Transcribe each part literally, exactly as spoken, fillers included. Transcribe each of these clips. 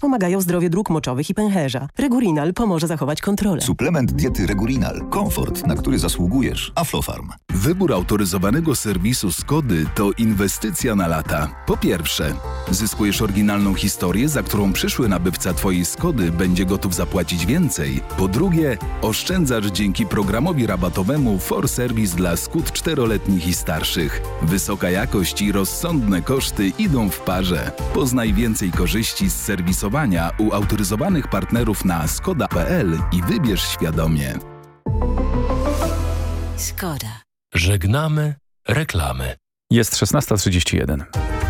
wspomagają zdrowie dróg moczowych i pęcherza. Regurinal pomoże zachować kontrolę. Suplement diety Regurinal. Komfort, na który zasługujesz. Aflofarm. Wybór autoryzowanego serwisu Skody to inwestycja na lata. Po pierwsze, zyskujesz oryginalną historię, za którą przyszły nabywca Twojej Skody będzie gotów zapłacić więcej. Po drugie, oszczędzasz dzięki programowi rabatowemu For Service dla Skód czteroletnich i starszych. Wysoka jakość i rozsądne koszty idą w parze. Poznaj więcej korzyści z serwisowania u autoryzowanych partnerów na skoda kropka p l i wybierz świadomie. Skoda. Żegnamy reklamy. Jest szesnasta trzydzieści jeden.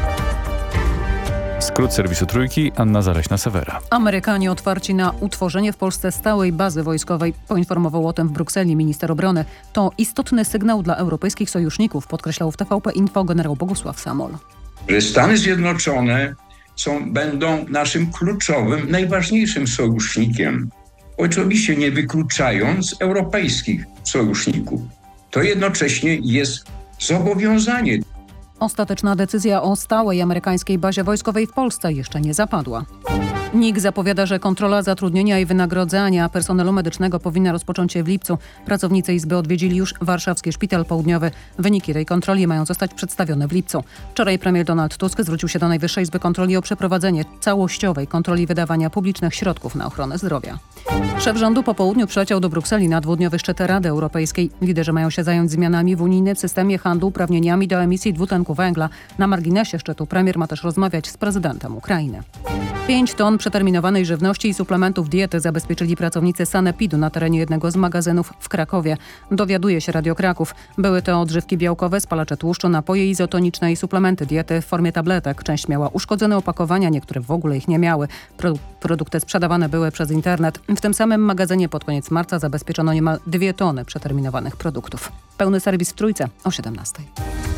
Skrót serwisu Trójki, Anna Zaraśna-Sewera. Amerykanie otwarci na utworzenie w Polsce stałej bazy wojskowej. Poinformował o tym w Brukseli minister obrony. To istotny sygnał dla europejskich sojuszników, podkreślał w T V P Info generał Bogusław Samol. Że Stany Zjednoczone są, będą naszym kluczowym, najważniejszym sojusznikiem. Oczywiście nie wykluczając europejskich sojuszników. To jednocześnie jest zobowiązanie. Ostateczna decyzja o stałej amerykańskiej bazie wojskowej w Polsce jeszcze nie zapadła. N I K zapowiada, że kontrola zatrudnienia i wynagrodzenia personelu medycznego powinna rozpocząć się w lipcu. Pracownicy Izby odwiedzili już warszawski Szpital Południowy. Wyniki tej kontroli mają zostać przedstawione w lipcu. Wczoraj premier Donald Tusk zwrócił się do Najwyższej Izby Kontroli o przeprowadzenie całościowej kontroli wydawania publicznych środków na ochronę zdrowia. Szef rządu po południu przyleciał do Brukseli na dwudniowy szczyt Rady Europejskiej. Liderzy mają się zająć zmianami w unijnym systemie handlu uprawnieniami do emisji dwutlenku węgla. Na marginesie szczytu premier ma też rozmawiać z prezydentem Ukrainy. Pięć ton przeterminowanej żywności i suplementów diety zabezpieczyli pracownicy Sanepidu na terenie jednego z magazynów w Krakowie. Dowiaduje się Radio Kraków. Były to odżywki białkowe, spalacze tłuszczu, napoje izotoniczne i suplementy diety w formie tabletek. Część miała uszkodzone opakowania, niektóre w ogóle ich nie miały. Pro- produkty sprzedawane były przez internet. W tym samym magazynie pod koniec marca zabezpieczono niemal dwie tony przeterminowanych produktów. Pełny serwis w Trójce o siedemnastej.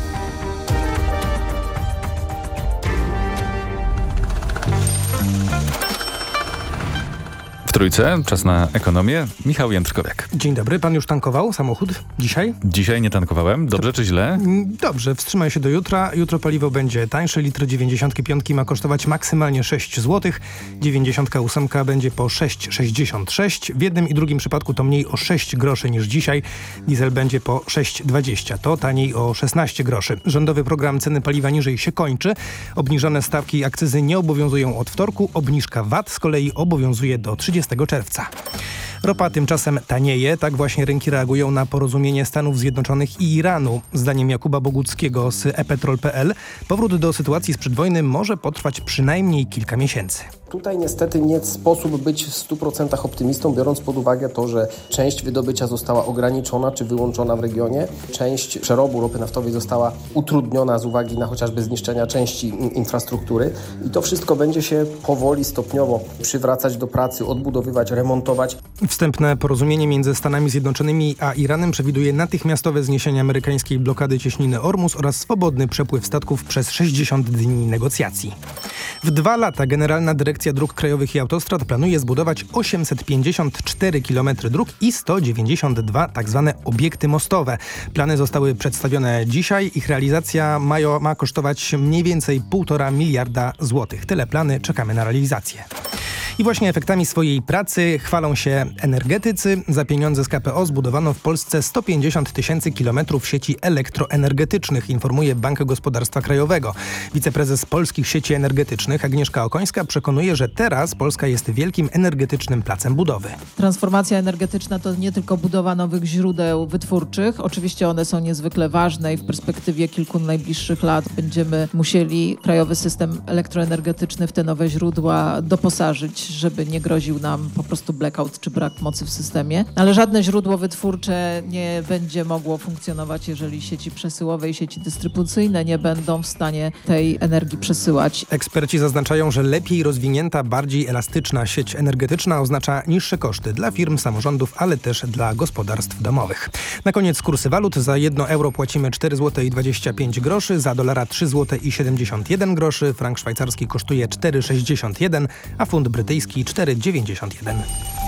W Trójce czas na ekonomię. Michał Jędrkowiak. Dzień dobry. Pan już tankował samochód dzisiaj? Dzisiaj nie tankowałem. Dobrze czy źle? Dobrze. Wstrzymaj się do jutra. Jutro paliwo będzie tańsze. Litr dziewięćdziesiątki piątki ma kosztować maksymalnie sześć złotych. dziewięćdziesiątka ósemka będzie po sześć sześćdziesiąt sześć. W jednym i drugim przypadku to mniej o sześć groszy niż dzisiaj. Diesel będzie po sześć dwadzieścia. To taniej o szesnaście groszy. Rządowy program ceny paliwa niżej się kończy. Obniżone stawki akcyzy nie obowiązują od wtorku. Obniżka V A T z kolei obowiązuje do trzydziestego czerwca. Ropa tymczasem tanieje. Tak właśnie rynki reagują na porozumienie Stanów Zjednoczonych i Iranu. Zdaniem Jakuba Boguckiego z e petrol kropka p l powrót do sytuacji sprzed wojny może potrwać przynajmniej kilka miesięcy. Tutaj niestety nie sposób być w stu procentach optymistą, biorąc pod uwagę to, że część wydobycia została ograniczona czy wyłączona w regionie. Część przerobu ropy naftowej została utrudniona z uwagi na chociażby zniszczenia części infrastruktury. I to wszystko będzie się powoli, stopniowo przywracać do pracy, odbudowywać, remontować. Wstępne porozumienie między Stanami Zjednoczonymi a Iranem przewiduje natychmiastowe zniesienie amerykańskiej blokady cieśniny Ormus oraz swobodny przepływ statków przez sześćdziesiąt dni negocjacji. W dwa lata Generalna Dyrekcja Dróg Krajowych i Autostrad planuje zbudować osiemset pięćdziesiąt cztery kilometry dróg i sto dziewięćdziesiąt dwa tak zwane obiekty mostowe. Plany zostały przedstawione dzisiaj. Ich realizacja ma, ma kosztować mniej więcej półtora miliarda złotych. Tyle plany, czekamy na realizację. I właśnie efektami swojej pracy chwalą się energetycy. Za pieniądze z K P O zbudowano w Polsce sto pięćdziesiąt tysięcy kilometrów sieci elektroenergetycznych, informuje Bank Gospodarstwa Krajowego. Wiceprezes Polskich Sieci Energetycznych Agnieszka Okońska przekonuje, że teraz Polska jest wielkim energetycznym placem budowy. Transformacja energetyczna to nie tylko budowa nowych źródeł wytwórczych. Oczywiście one są niezwykle ważne i w perspektywie kilku najbliższych lat będziemy musieli krajowy system elektroenergetyczny w te nowe źródła doposażyć, żeby nie groził nam po prostu blackout czy brak mocy w systemie. Ale żadne źródło wytwórcze nie będzie mogło funkcjonować, jeżeli sieci przesyłowe i sieci dystrybucyjne nie będą w stanie tej energii przesyłać. Eksperci zaznaczają, że lepiej rozwinięta, bardziej elastyczna sieć energetyczna oznacza niższe koszty dla firm, samorządów, ale też dla gospodarstw domowych. Na koniec kursy walut. Za jedno euro płacimy cztery złote i dwadzieścia pięć groszy, za dolara trzy złote i siedemdziesiąt jeden groszy, frank szwajcarski kosztuje cztery sześćdziesiąt jeden, a funt brytyjski cztery dziewięćdziesiąt jeden.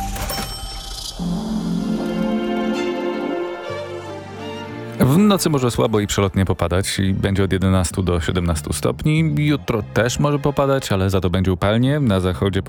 W nocy może słabo i przelotnie popadać i będzie od jedenastu do siedemnastu stopni. Jutro też może popadać, ale za to będzie upalnie. Na zachodzie